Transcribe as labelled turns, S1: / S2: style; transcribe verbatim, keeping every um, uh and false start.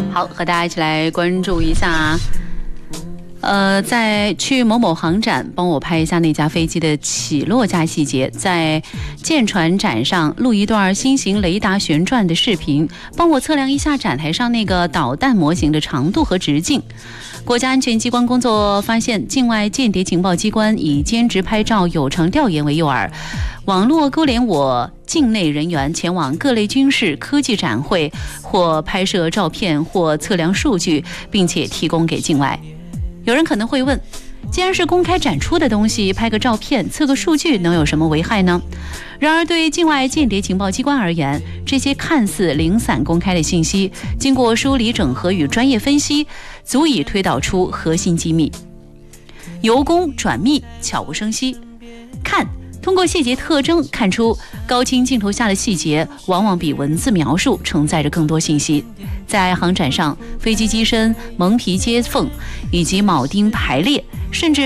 S1: 好，和大家一起来关注一下。呃，在去某某航展，帮我拍一下那架飞机的起落架细节，在舰船展上录一段新型雷达旋转的视频，帮我测量一下展台上那个导弹模型的长度和直径。国家安全机关工作发现，境外间谍情报机关以兼职拍照、有偿调研为诱饵，网络勾连我境内人员前往各类军事科技展会，或拍摄照片，或测量数据，并且提供给境外。有人可能会问，既然是公开展出的东西，拍个照片测个数据能有什么危害呢？然而对境外间谍情报机关而言，这些看似零散公开的信息，经过梳理整合与专业分析，足以推导出核心机密。由公转密，悄无声息。看，通过细节特征看出高清镜头下的细节往往比文字描述承载着更多信息。在航展上，飞机机身、蒙皮接缝以及铆钉排列，甚至